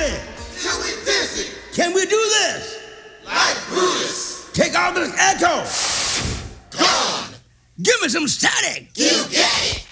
happy? Till we dizzy. Can we do this? Like Brutus. Take all this echo. Gone. Give me some static. You get it.